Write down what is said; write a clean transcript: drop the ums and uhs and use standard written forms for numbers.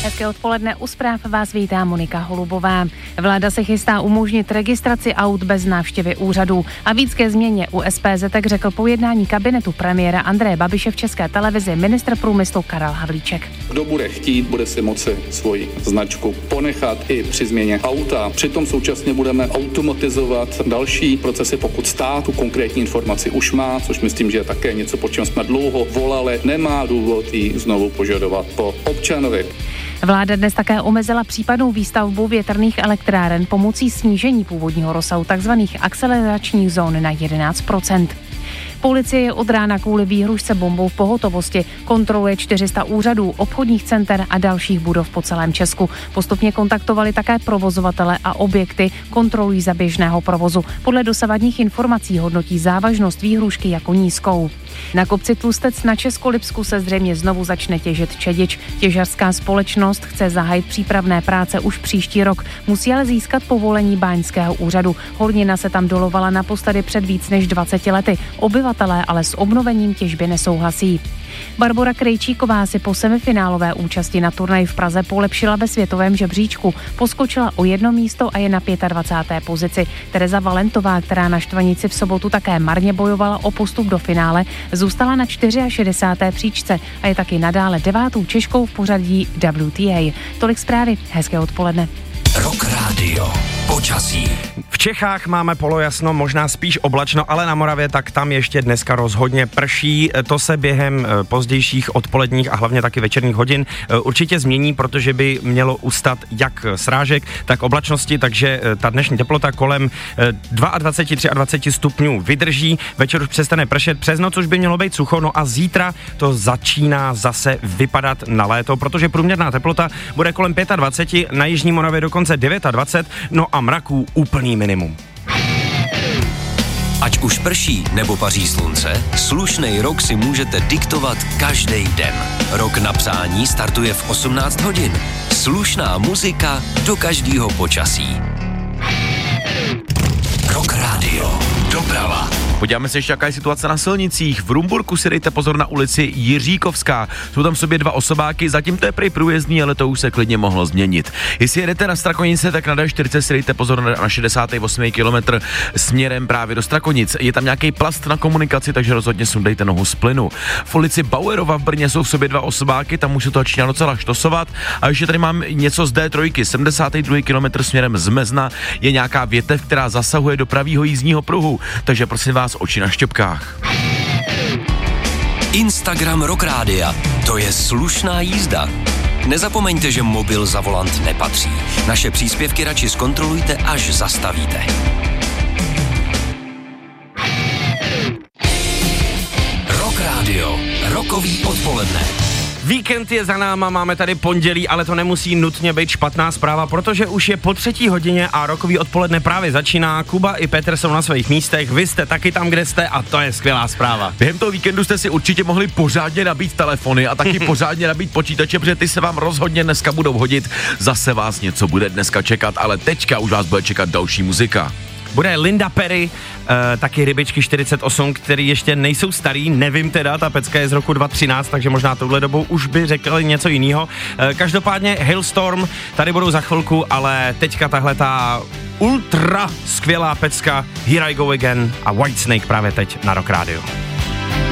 Hezké odpoledne, u zpráv vás vítá Monika Holubová. Vláda se chystá umožnit registraci aut bez návštěvy úřadů. A víc ke změně u SPZ tak řekl po jednání kabinetu premiéra Andreje Babiše v České televizi ministr průmyslu Karel Havlíček. Kdo bude chtít, bude si moci svoji značku ponechat i při změně auta. Přitom současně budeme automatizovat další procesy, pokud stát tu konkrétní informaci už má, což myslím, že je také něco, po čem jsme dlouho volali. Nemá důvod ji znovu požadovat po občanovi. Vláda dnes také omezila případnou výstavbu větrných elektráren pomocí snížení původního rozsahu tzv. Akceleračních zón na 11%. Policie je od rána kvůli výhružce bombou v pohotovosti. Kontroluje 400 úřadů, obchodních center a dalších budov po celém Česku. Postupně kontaktovali také provozovatele a objekty, kontrolují za běžného provozu. Podle dosavadních informací hodnotí závažnost výhružky jako nízkou. Na kopci Tlustec na Českolipsku se zřejmě znovu začne těžit čedič. Těžařská společnost chce zahájit přípravné práce už příští rok. Musí ale získat povolení báňského úřadu. Hornina se tam dolovala naposledy před víc než 20 lety. Obyvatelé ale s obnovením těžby nesouhlasí. Barbora Krejčíková si po semifinálové účasti na turnaji v Praze polepšila ve světovém žebříčku. Poskočila o 1 místo a je na 25. pozici. Tereza Valentová, která na Štvanici v sobotu také marně bojovala o postup do finále, zůstala na 64. příčce a je taky nadále 9. Češkou v pořadí WTA. Tolik zprávy, hezké odpoledne. Rock Radio. Počasí. V Čechách máme polojasno, možná spíš oblačno, ale na Moravě tak tam ještě dneska rozhodně prší. To se během pozdějších odpoledních a hlavně taky večerních hodin určitě změní, protože by mělo ustat jak srážek, tak oblačnosti, takže ta dnešní teplota kolem 22-23 stupňů vydrží. Večer už přestane pršet, přes noc už by mělo být sucho, no a zítra to začíná zase vypadat na léto, protože průměrná teplota bude kolem 25, na jižní Moravě dokonce 29, no a mraků úplný minimum. Ať už prší nebo paří slunce, slušnej rok si můžete diktovat každý den. Rok na přání startuje v 18 hodin. Slušná muzika do každého počasí. Rock Radio. Doprava. Podíváme se ještě, jaká je situace na silnicích. V Rumburku si dejte pozor na ulici Jiříkovská. Jsou tam v sobě 2 osobáky, zatím to je prej průjezdný, ale to už se klidně mohlo změnit. Jestli jedete na Strakonice, tak na D4 si dejte pozor na 68. kilometr směrem právě do Strakonic. Je tam nějaký plast na komunikaci, takže rozhodně sundejte nohu z plynu. V ulici Bauerova v Brně jsou v sobě 2 osobáky, tam už se to začíná docela štosovat. A ještě tady mám něco z D3, 72. kilometr směrem z Mezna je nějaká větev, která zasahuje do pravýho jízdního pruhu. Takže prosím vás, oči na štěpkách. Instagram Rock Rádia. To je slušná jízda. Nezapomeňte, že mobil za volant nepatří. Naše příspěvky radši zkontrolujte, až zastavíte. Rock Radio. Rokový odpoledne. Víkend je za náma, máme tady pondělí, ale to nemusí nutně být špatná zpráva, protože už je po 3. hodině a rokový odpoledne právě začíná. Kuba i Petr jsou na svých místech, vy jste taky tam, kde jste a to je skvělá zpráva. Během toho víkendu jste si určitě mohli pořádně nabít telefony a taky pořádně nabít počítače, protože ty se vám rozhodně dneska budou hodit. Zase vás něco bude dneska čekat, ale teďka už vás bude čekat další muzika. Bude Linda Perry, taky Rybičky 48, který ještě nejsou starý, nevím teda, ta pecka je z roku 2013, takže možná touhle dobou už by řekli něco jiného. Každopádně Hailstorm tady budou za chvilku, ale teďka tahle ta ultra skvělá pecka Here I Go Again a Whitesnake právě teď na Rock Radio.